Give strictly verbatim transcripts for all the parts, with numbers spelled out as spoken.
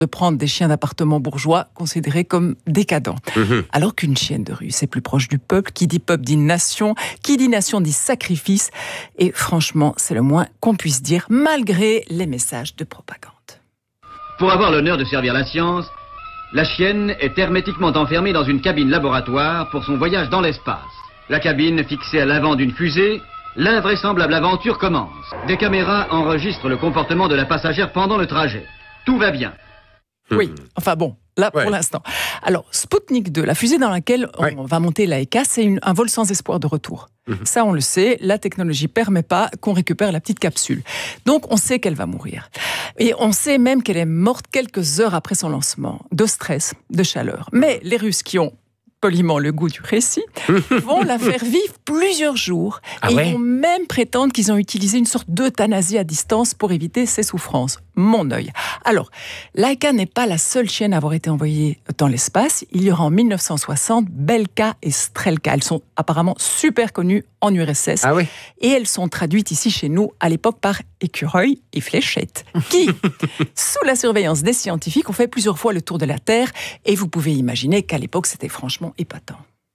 de prendre des chiens d'appartement bourgeois considérés comme décadents. Mmh. Alors qu'une chienne de rue, c'est plus proche du peuple. Qui dit peuple dit nation. Qui dit nation dit sacrifice. Et franchement, c'est le moins qu'on puisse dire, malgré les messages de propagande. Pour avoir l'honneur de servir la science, la chienne est hermétiquement enfermée dans une cabine laboratoire pour son voyage dans l'espace. La cabine fixée à l'avant d'une fusée, l'invraisemblable aventure commence. Des caméras enregistrent le comportement de la passagère pendant le trajet. Tout va bien. Oui, enfin bon, là Ouais. pour l'instant. Alors, Sputnik deux, la fusée dans laquelle on Ouais. va monter Laika, c'est une, un vol sans espoir de retour. Mmh. Ça, on le sait, la technologie ne permet pas qu'on récupère la petite capsule. Donc, on sait qu'elle va mourir. Et on sait même qu'elle est morte quelques heures après son lancement, de stress, de chaleur. Mais les Russes qui ont poliment le goût du récit, vont la faire vivre plusieurs jours. Ah et ouais ils vont même prétendre qu'ils ont utilisé une sorte d'euthanasie à distance pour éviter ses souffrances. Mon œil. Alors, Laika n'est pas la seule chienne à avoir été envoyée dans l'espace. Il y aura en mille neuf cent soixante Belka et Strelka. Elles sont apparemment super connues en U R S S. Ah oui. Et elles sont traduites ici chez nous à l'époque par Écureuil et Fléchette, qui, sous la surveillance des scientifiques, ont fait plusieurs fois le tour de la Terre. Et vous pouvez imaginer qu'à l'époque, c'était franchement épatant.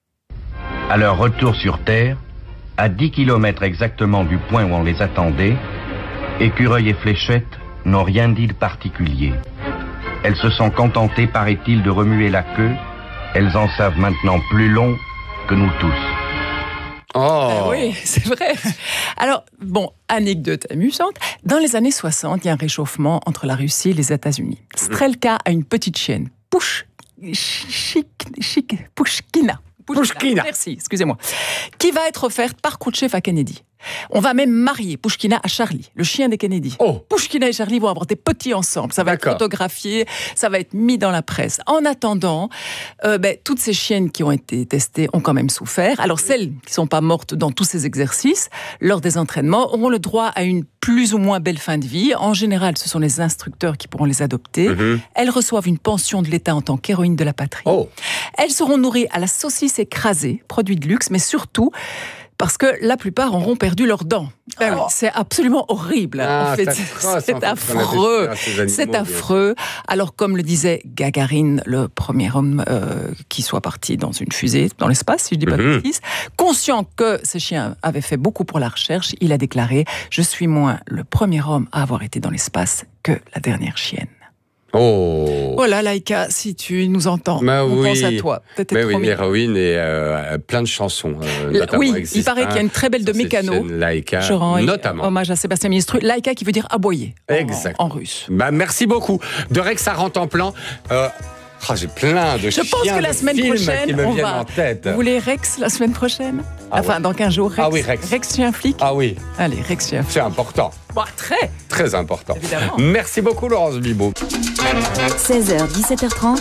À leur retour sur Terre, à dix kilomètres exactement du point où on les attendait, Écureuil et Fléchette n'ont rien dit de particulier. Elles se sont contentées, paraît-il, de remuer la queue. Elles en savent maintenant plus long que nous tous. Oh. Ah oui, c'est vrai. Alors, bon, anecdote amusante. Dans les années soixante, il y a un réchauffement entre la Russie et les États-Unis. Strelka a une petite chienne, Push, chic, chic, Pushkina. Pushkina. Merci, excusez-moi. Qui va être offerte par Khrouchtchev à Kennedy. On va même marier Pushkina à Charlie, le chien des Kennedy. Oh. Pushkina et Charlie vont avoir des petits ensemble. Ça va D'accord. être photographié, ça va être mis dans la presse. En attendant, euh, ben, toutes ces chiennes qui ont été testées ont quand même souffert. Alors celles qui ne sont pas mortes dans tous ces exercices, lors des entraînements, auront le droit à une plus ou moins belle fin de vie. En général, ce sont les instructeurs qui pourront les adopter. Mm-hmm. Elles reçoivent une pension de l'État en tant qu'héroïnes de la patrie. Oh. Elles seront nourries à la saucisse écrasée, produit de luxe, mais surtout parce que la plupart auront perdu leurs dents. Ben oui, c'est absolument horrible. Ah, en fait, c'est atroce, c'est en fait, affreux. qu'on a fait subir à ces C'est animaux, affreux. Alors, comme le disait Gagarine, le premier homme euh, qui soit parti dans une fusée dans l'espace, si je dis pas de Mhm. bêtises, conscient que ces chiens avaient fait beaucoup pour la recherche, il a déclaré « Je suis moins le premier homme à avoir été dans l'espace que la dernière chienne ». Oh. Voilà, Laika, si tu nous entends, Bah on oui. pense à toi. Peut-être Mais trop oui, mignon. l'héroïne et euh, plein de chansons. Euh, La- notamment oui, il existent, paraît qu'il y a une très belle de sur cette Mécano. chaîne Laika, Je rends notamment. hommage à Sébastien Ministru. Laika qui veut dire aboyer en, Exact. en russe. Bah, merci beaucoup. De Rex à Rantanplan. Euh, oh, j'ai plein de Je pense chiens que la de semaine films prochaine, qui me on viennent va. en tête. Vous voulez Rex la semaine prochaine? Ah Enfin, ouais. dans quinze jours, Rex. Ah oui, Rex. Rex chien flic. Ah oui, Allez, Rex chien flic. c'est important. Bah, très. Très important. Évidemment. Merci beaucoup, Laurence Bibot. seize heures, dix-sept heures trente.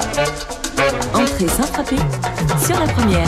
Entrée sans frapper sur la première.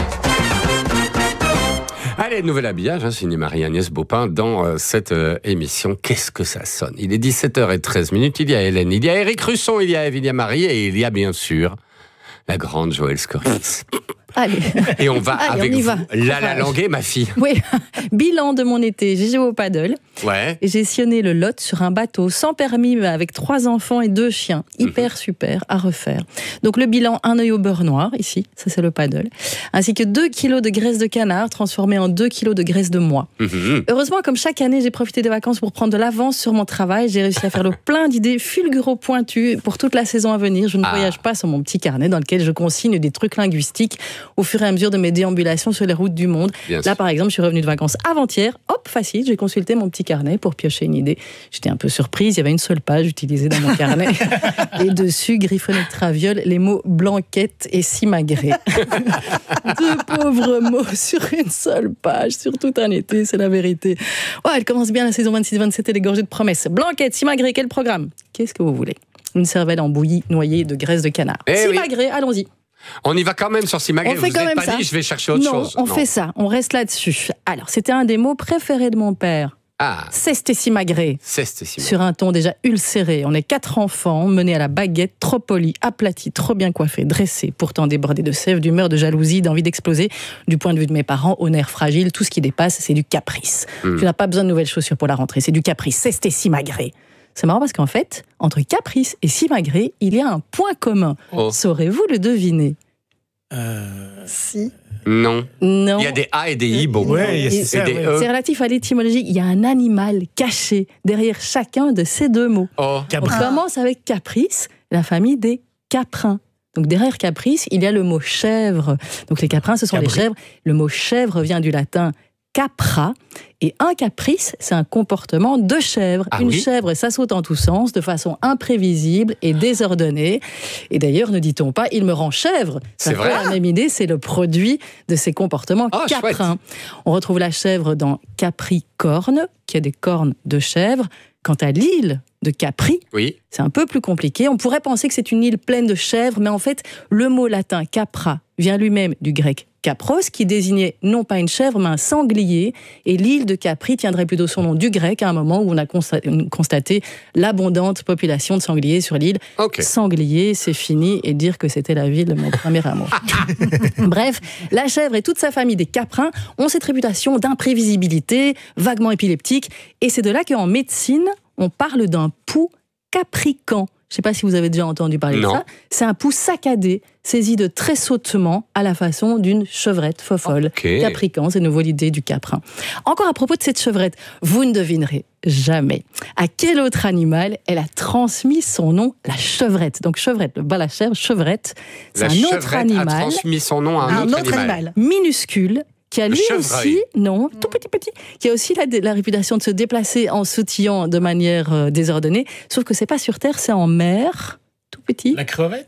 Allez, nouvel habillage, hein, signé Marie-Agnès Baupin dans euh, cette euh, émission. Qu'est-ce que ça sonne? Il est dix-sept heures treize minutes, il y a Hélène, il y a Éric Russon, il y a Emilia Marie et il y a bien sûr la grande Joëlle Scoritz. Allez. Et on va Allez, avec on y vous. va. La la languée, ma fille. Oui, bilan de mon été. J'ai joué au paddle. Ouais. Et j'ai sillonné le Lot sur un bateau sans permis, mais avec trois enfants et deux chiens. Hyper super à refaire. Donc le bilan, un œil au beurre noir, ici, ça c'est le paddle. Ainsi que deux kilos de graisse de canard transformée en deux kilos de graisse de moi. Mhm. Heureusement, comme chaque année, j'ai profité des vacances pour prendre de l'avance sur mon travail. J'ai réussi à faire le plein d'idées fulguro-pointues pour toute la saison à venir. Je ne Ah. voyage pas sur mon petit carnet dans lequel je consigne des trucs linguistiques au fur et à mesure de mes déambulations sur les routes du monde. Bien Là, sûr. par exemple, je suis revenue de vacances avant-hier. Hop, facile, j'ai consulté mon petit carnet pour piocher une idée. J'étais un peu surprise, il y avait une seule page utilisée dans mon carnet. Et dessus, griffonnés de traviole, les mots blanquette et simagrée. Deux pauvres mots sur une seule page, sur tout un été, c'est la vérité. Ouais, elle commence bien la saison vingt-six vingt-sept, elle est gorgée de promesses. Blanquette, simagrée, quel programme? Qu'est-ce que vous voulez? Une cervelle en bouillie noyée de graisse de canard. Eh oui. Simagrée, allons-y. On y va quand même sur Simagrée. On fait vous quand n'êtes même pas ça. dit, je vais chercher autre non, chose. on fait ça, on reste là-dessus. Alors, c'était un des mots préférés de mon père. Ah, Ceste simagrée. c'est Simagrée. Sur un ton déjà ulcéré. On est quatre enfants, menés à la baguette, trop polis, aplatis, trop bien coiffés, dressés, pourtant débordés de sève, d'humeur, de jalousie, d'envie d'exploser. Du point de vue de mes parents, aux nerfs fragiles, tout ce qui dépasse, c'est du caprice. Mm. Tu n'as pas besoin de nouvelles chaussures pour la rentrée, c'est du caprice. Ceste simagrée. C'est marrant parce qu'en fait, entre Caprice et Simagrée, il y a un point commun. Oh. Saurez-vous le deviner? Euh... Si. Non. Non. Il y a des A et des I beaucoup. Ouais, c'est ça, des ouais. E. C'est relatif à l'étymologie. Il y a un animal caché derrière chacun de ces deux mots. Oh. On Caprin. commence avec Caprice, la famille des caprins. Donc derrière Caprice, il y a le mot chèvre. Donc les caprins, ce sont Cabri. les chèvres. Le mot chèvre vient du latin capra. Et un caprice, c'est un comportement de chèvre. Ah Une oui chèvre, ça saute en tous sens, de façon imprévisible et désordonnée. Et d'ailleurs, ne dit-on pas, il me rend chèvre. Ça C'est fait vrai la même idée, c'est le produit de ces comportements Oh, caprins. On retrouve la chèvre dans Capricorne, qui a des cornes de chèvre. Quant à l'île de Capri, Oui. c'est un peu plus compliqué. On pourrait penser que c'est une île pleine de chèvres, mais en fait, le mot latin capra vient lui-même du grec capros, qui désignait non pas une chèvre, mais un sanglier. Et l'île de Capri tiendrait plutôt son nom du grec, à un moment où on a consta- constaté l'abondante population de sangliers sur l'île. Ok. Sanglier, c'est fini, et dire que c'était la ville de mon premier amour. Bref, la chèvre et toute sa famille des caprins ont cette réputation d'imprévisibilité, vaguement épileptique, et c'est de là qu'en médecine, on parle d'un pouls caprican. Je ne sais pas si vous avez déjà entendu parler Non. de ça. C'est un pouls saccadé, saisi de tressautements à la façon d'une chevrette fofolle. Ok. Caprican, c'est de nouveau l'idée du caprin. Encore à propos de cette chevrette, vous ne devinerez jamais à quel autre animal elle a transmis son nom, la chevrette. Donc chevrette, le bas la chèvre, chevrette, c'est La un autre chevrette a animal transmis son nom à un, Un autre, autre animal. animal. minuscule, qui a Le lui chevreuil. aussi, non, tout petit petit, qui a aussi la, la réputation de se déplacer en sautillant de manière euh, désordonnée, sauf que c'est pas sur terre, c'est en mer, tout petit. La crevette?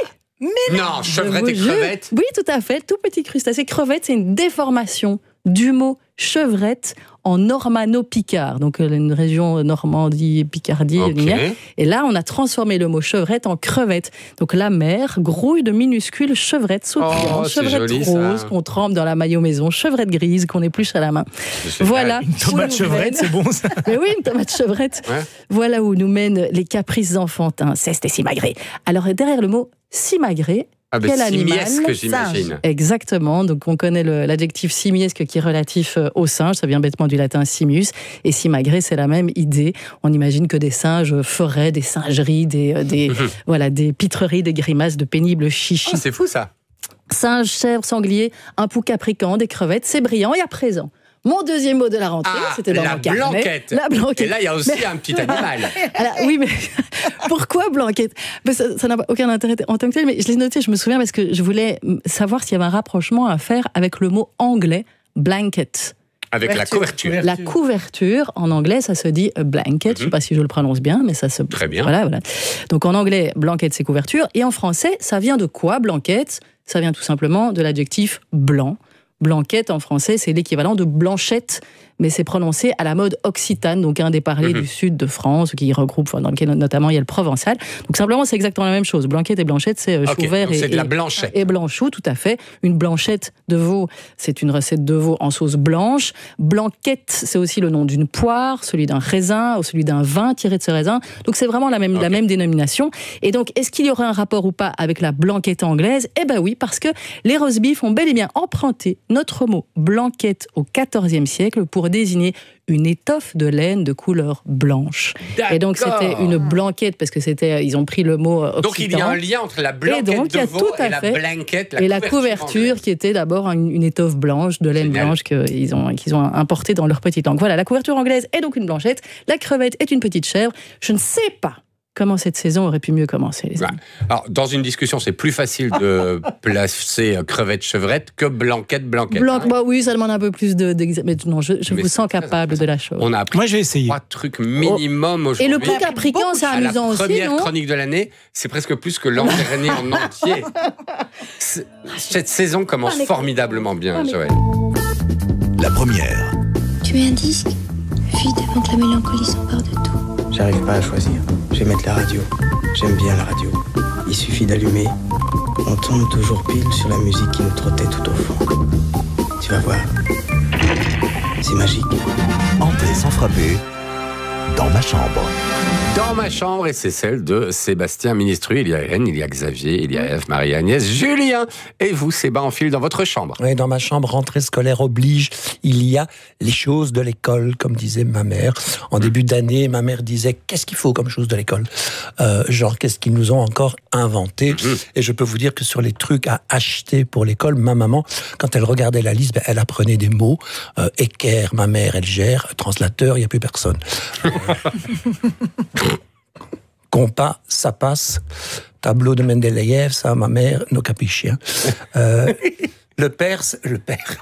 Non, chevrette Je et vous jure. crevette. Oui, tout à fait, tout petit crustacé. Crevette, c'est une déformation du mot chevrette en normano-picard, donc euh, une région Normandie, Picardie, Ok. gna, gna. Et là, on a transformé le mot chevrette en crevette. Donc la mer grouille de minuscules chevrettes sautillantes, Oh, c'est chevrettes joli, ça. roses qu'on trempe dans la maillot maison, chevrettes grises qu'on épluche à la main. C'est Voilà. Une tomate Où nous chevrette, mène- c'est bon ça? Mais oui, une tomate chevrette. Ouais. Voilà où nous mènent les caprices enfantins. C'est c'était simagrée. Alors derrière le mot simagrée, Ah ben, quel animal? simiesque, j'imagine. Exactement, donc on connaît le- l'adjectif simiesque qui est relatif euh, au singe, ça vient bêtement du latin simius, et simagrée, c'est la même idée. On imagine que des singes feraient des singeries, des, euh, des, voilà, des pitreries, des grimaces de pénibles chichis. Ah, c'est fou ça. Singe, chèvre, sanglier, un pou caprican, des crevettes, c'est brillant. Et à présent, mon deuxième mot de la rentrée, Ah, c'était dans la mon carnet. blanquette. La blanquette. Et là, il y a aussi un petit animal. Alors, oui, mais pourquoi blanquette? Ben, ça ça n'a aucun intérêt en tant que tel, mais je l'ai noté, je me souviens, parce que je voulais savoir s'il y avait un rapprochement à faire avec le mot anglais blanket. Avec la couverture. La couverture, en anglais, ça se dit a blanket. Je ne sais pas si je le prononce bien, mais ça se... Très bien. Voilà, voilà. Donc en anglais, blanket, c'est couverture. Et en français, ça vient de quoi, blanquette? Ça vient tout simplement de l'adjectif blanc. Blanquette, en français, c'est l'équivalent de blanchette, mais c'est prononcé à la mode occitane, donc un des parlers Mhm. du sud de France, qui regroupe, enfin, dans lequel notamment il y a le provençal. Donc simplement, c'est exactement la même chose. Blanquette et blanchette, c'est euh, Ok, chou vert donc et, c'est de la et- blanchette. et blanchou, tout à fait. Une blanchette de veau, c'est une recette de veau en sauce blanche. Blanquette, c'est aussi le nom d'une poire, celui d'un raisin ou celui d'un vin tiré de ce raisin. Donc c'est vraiment la même, la Ok. même dénomination. Et donc, est-ce qu'il y aurait un rapport ou pas avec la blanquette anglaise? Eh ben oui, parce que les roast beef ont bel et bien emprunté notre mot blanquette au quatorzième siècle pour désigner une étoffe de laine de couleur blanche. Et donc c'était une blanquette parce que c'était, ils ont pris le mot occitan. Donc il y a un lien entre la blanquette donc, il y de a veau tout et à la fait. blanquette, la et la couverture couverture anglaise. qui était d'abord une, une étoffe blanche, de laine Génial. blanche qu'ils ont, qu'ils ont importée dans leur petite langue. Voilà, la couverture anglaise est donc une blanchette, la crevette est une petite chèvre. Je ne sais pas comment cette saison aurait pu mieux commencer, les amis. Ouais. Alors, dans une discussion, c'est plus facile de placer euh, crevette chevrette que blanquette blanquette. Blanc, hein. bah oui, ça demande un peu plus de... d'exa- Mais non, je, je Mais vous c'est sens très capable de la chose. On a appris Moi, j'ai essayé. trois trucs minimum aujourd'hui. Et le pou caprican, c'est à la amusant aussi, première non? chronique de l'année, c'est presque plus que l'an dernier en entier. C'est- Cette saison commence formidablement bien, Joël. La première. Tu es un disque, vide avant que la mélancolie s'empare de tout. J'arrive pas à choisir. Je vais mettre la radio. J'aime bien la radio. Il suffit d'allumer. On tombe toujours pile sur la musique qui nous trottait tout au fond. Tu vas voir. C'est magique. Entrez sans frapper dans ma chambre. Dans ma chambre, et c'est celle de Sébastien Ministru. Il y a Hélène, il y a Xavier, il y a Ève, Marie-Agnès, Julien. Et vous, Séba, en file dans votre chambre. Oui, dans ma chambre, rentrée scolaire oblige, il y a les choses de l'école, comme disait ma mère. En début d'année, ma mère disait, qu'est-ce qu'il faut comme chose de l'école ? euh, Genre, qu'est-ce qu'ils nous ont encore inventé ? Mmh. Et je peux vous dire que sur les trucs à acheter pour l'école, ma maman, quand elle regardait la liste, ben, elle apprenait des mots. Euh, équerre, ma mère, elle gère. Translateur, il n'y a plus personne. Euh, Compas, ça passe. Tableau de Mendeleïev, ça, ma mère, no capisci. Hein. Euh, le père, le père.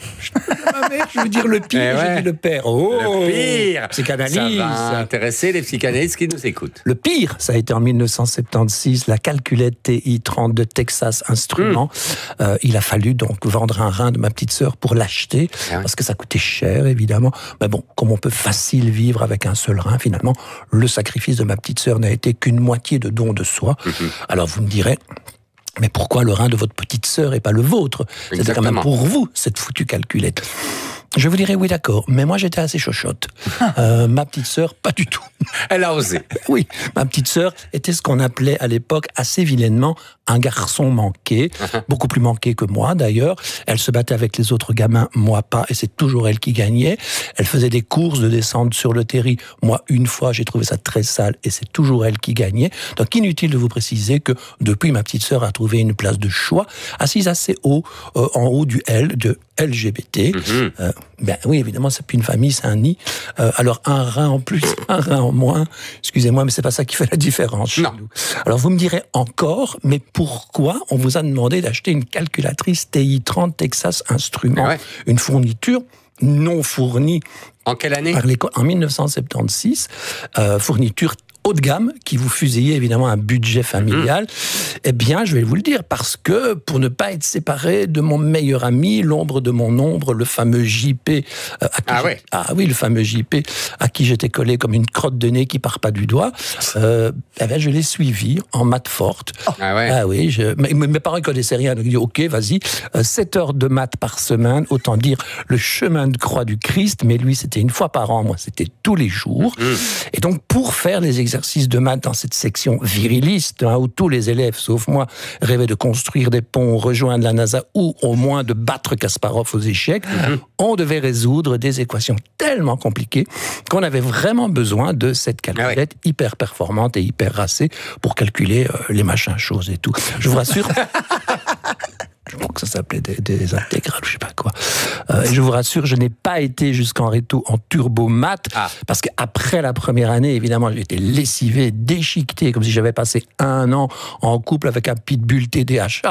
Ma mère, je veux dire le pire, eh ouais. J'ai dit le père. Oh, le pire. Psychanalyse. Ça va intéresser les psychanalystes qui nous écoutent. Le pire, ça a été en dix-neuf cent soixante-seize, la calculette T I trente de Texas Instruments. Mmh. Euh, il a fallu donc vendre un rein de ma petite sœur pour l'acheter, ah ouais. Parce que ça coûtait cher, évidemment. Mais bon, comme on peut facile vivre avec un seul rein, finalement, le sacrifice de ma petite sœur n'a été qu'une moitié de don de soi. Mmh. Alors vous me direz... Mais pourquoi le rein de votre petite sœur et pas le vôtre ? C'était quand même pour vous, cette foutue calculette. Je vous dirais oui, d'accord, mais moi j'étais assez chochotte. Euh, ma petite sœur, pas du tout. Elle a osé. Oui, ma petite sœur était ce qu'on appelait à l'époque assez vilainement un garçon manqué, beaucoup plus manqué que moi d'ailleurs. Elle se battait avec les autres gamins, moi pas, et c'est toujours elle qui gagnait. Elle faisait des courses de descente sur le terri. Moi, une fois, j'ai trouvé ça très sale, et c'est toujours elle qui gagnait. Donc inutile de vous préciser que depuis, ma petite sœur a trouvé une place de choix, assise assez haut, euh, en haut du L, de L G B T. Mm-hmm. Euh, ben oui, évidemment, c'est plus une famille, c'est un nid. Euh, alors un rein en plus, un rein en moins. Excusez-moi, mais c'est pas ça qui fait la différence chez nous. Alors vous me direz encore, mais pourquoi on vous a demandé d'acheter une calculatrice T I trente Texas Instruments, ouais. Une fourniture non fournie. En quelle année ? Par l'école, en dix-neuf cent soixante-seize, euh, fourniture haut de gamme, qui vous fusillait évidemment un budget familial, mmh. Eh bien, je vais vous le dire, parce que pour ne pas être séparé de mon meilleur ami, l'ombre de mon ombre, le fameux J P, euh, à qui ah, ouais. ah oui, le fameux J P, à qui j'étais collé comme une crotte de nez qui part pas du doigt, euh, eh bien, je l'ai suivi en maths forte. Oh. Ah, ouais. Ah oui, je, mes, mes parents ne connaissaient rien, donc ils ont dit, ok, vas-y, euh, sept heures de maths par semaine, autant dire le chemin de croix du Christ, mais lui, c'était une fois par an, moi, c'était tous les jours. Mmh. Et donc, pour faire les exercices exercice de maths dans cette section viriliste, hein, où tous les élèves, sauf moi, rêvaient de construire des ponts, rejoindre la NASA ou au moins de battre Kasparov aux échecs, mmh. On devait résoudre des équations tellement compliquées qu'on avait vraiment besoin de cette calculette ah ouais. hyper performante et hyper racée pour calculer euh, les machins choses et tout. Je vous rassure... Je crois que ça s'appelait des, des intégrales, je sais pas quoi. Euh, je vous rassure, je n'ai pas été jusqu'en réto en turbo maths, ah. parce qu'après la première année, évidemment, j'ai été lessivé, déchiqueté, comme si j'avais passé un an en couple avec un pitbull T D A H.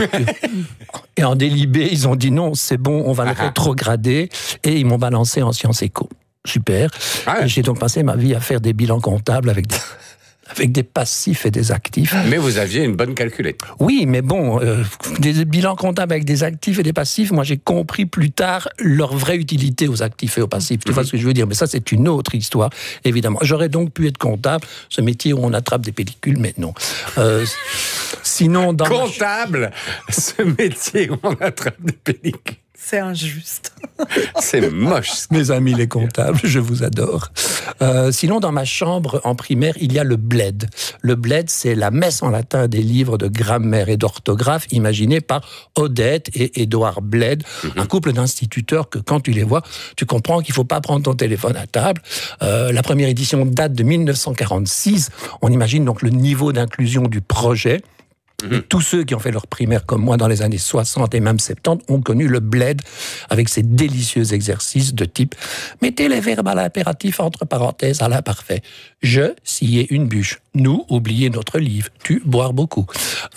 Et en délibé, ils ont dit non, c'est bon, on va le rétrograder, et ils m'ont balancé en sciences éco. Super. Ah ouais. J'ai donc passé ma vie à faire des bilans comptables avec des... avec des passifs et des actifs. Mais vous aviez une bonne calculette. Oui, mais bon, euh, des bilans comptables avec des actifs et des passifs, moi j'ai compris plus tard leur vraie utilité aux actifs et aux passifs. Tu mm-hmm. vois ce que je veux dire ? Mais ça, c'est une autre histoire, évidemment. J'aurais donc pu être comptable, ce métier où on attrape des pellicules, mais non. Euh, sinon, dans comptable, ma... ce métier où on attrape des pellicules. C'est injuste. C'est moche. Mes amis les comptables, je vous adore. Euh, sinon, dans ma chambre en primaire, il y a le bled. Le bled, c'est la messe en latin des livres de grammaire et d'orthographe imaginés par Odette et Édouard Bled, mm-hmm. un couple d'instituteurs que quand tu les vois, tu comprends qu'il ne faut pas prendre ton téléphone à table. Euh, la première édition date de dix-neuf cent quarante-six. On imagine donc le niveau d'inclusion du projet. Et tous ceux qui ont fait leur primaire comme moi dans les années soixante et même soixante-dix ont connu le bled avec ses délicieux exercices de type « Mettez les verbes à l'impératif entre parenthèses à l'imparfait. Je, scier une bûche. Nous, oublier notre livre. Tu, boire beaucoup. Euh... »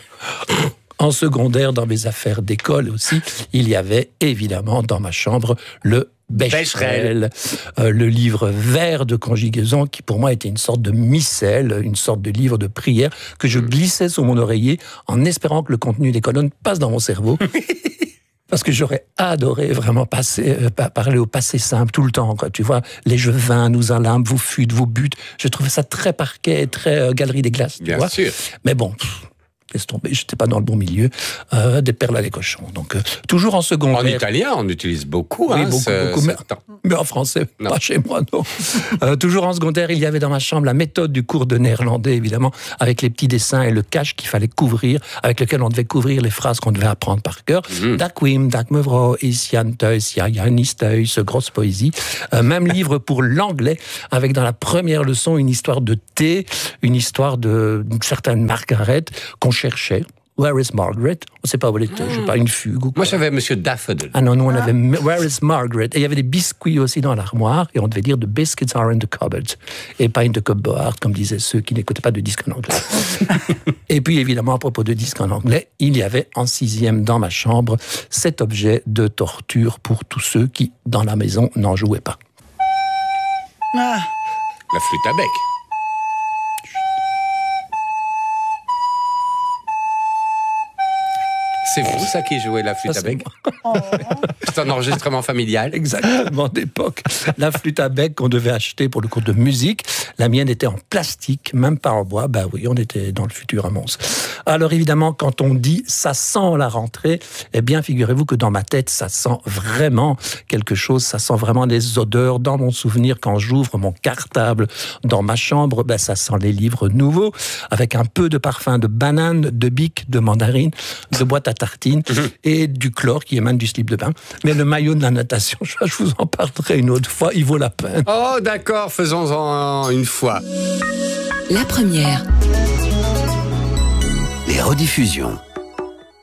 En secondaire, dans mes affaires d'école aussi, il y avait évidemment dans ma chambre le Becherel, euh, le livre vert de conjugaison qui pour moi était une sorte de missel, une sorte de livre de prière que je glissais sous mon oreiller en espérant que le contenu des colonnes passe dans mon cerveau. Parce que j'aurais adoré vraiment passer, euh, parler au passé simple tout le temps, quoi. Tu vois, les je vins, nous allâmes, vous fûtes, vous bûtes. Je trouvais ça très parquet, très euh, galerie des glaces. Tu Bien vois. sûr. Mais bon... Pff, laisse tomber, j'étais pas dans le bon milieu, euh, des perles à les cochons. Donc, euh, toujours en secondaire. En italien, on utilise beaucoup, oui, hein, beaucoup, ce, beaucoup, mais, mais en français, non. Pas chez moi, non. euh, toujours en secondaire, il y avait dans ma chambre la méthode du cours de néerlandais, évidemment, avec les petits dessins et le cache qu'il fallait couvrir, avec lequel on devait couvrir les phrases qu'on devait apprendre par cœur. Mm-hmm. Dakwim, Dakmevro, Isyan Teus, Yayan Isteus, grosse poésie. Euh, même livre pour l'anglais, avec dans la première leçon une histoire de thé, une histoire de d'une certaine Margaret qu'on cherchait. Where is Margaret? On ne sait pas où elle était, je sais pas, une fugue ou quoi. Moi, j'avais Monsieur Daffodil. Ah non, nous, on avait Where is Margaret? Et il y avait des biscuits aussi dans l'armoire, et on devait dire The biscuits are in the cupboard. Et pas in the cupboard, comme disaient ceux qui n'écoutaient pas de disques en anglais. Et puis, évidemment, à propos de disques en anglais, il y avait en sixième dans ma chambre cet objet de torture pour tous ceux qui, dans la maison, n'en jouaient pas. Ah. La flûte à bec. C'est vous, ça, qui jouez la flûte ça, à bec? Oh. C'est un enregistrement familial. Exactement, d'époque. La flûte à bec qu'on devait acheter pour le cours de musique, la mienne était en plastique, même pas en bois. Ben oui, on était dans le futur à Mons. Alors évidemment, quand on dit « ça sent la rentrée », eh bien, figurez-vous que dans ma tête, ça sent vraiment quelque chose, ça sent vraiment les odeurs. Dans mon souvenir, quand j'ouvre mon cartable dans ma chambre, ben, ça sent les livres nouveaux, avec un peu de parfum de banane, de bique, de mandarine, de boîte à tartines et du chlore qui émane du slip de bain. Mais le maillot de la natation, je vous en parlerai une autre fois, il vaut la peine. Oh d'accord, faisons-en une fois. La première. Les rediffusions.